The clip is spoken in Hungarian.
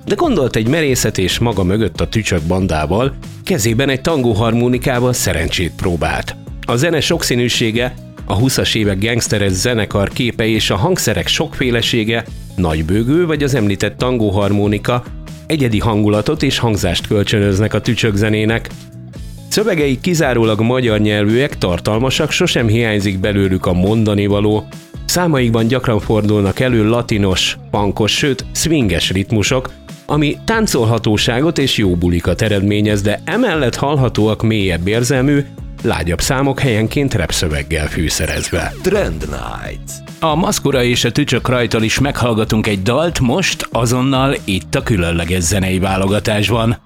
de gondolt egy merészet és maga mögött a tücsök bandával, kezében egy tangóharmonikával szerencsét próbált. A zene sokszínűsége, a 20-as évek gangsteres zenekar képe és a hangszerek sokfélesége, nagybőgő vagy az említett tangóharmonika egyedi hangulatot és hangzást kölcsönöznek a tücsök zenének. Szövegeik kizárólag magyar nyelvűek, tartalmasak, sosem hiányzik belőlük a mondanivaló. Számaikban gyakran fordulnak elő latinos, punkos, sőt swinges ritmusok, ami táncolhatóságot és jó bulikat eredményez, de emellett hallhatóak mélyebb érzelmű, lágyabb számok helyenként rapszöveggel fűszerezve. Trend Night. A Maszkura és a Tücsök rajtól is meghallgatunk egy dalt, most azonnal itt a különleges zenei válogatásban.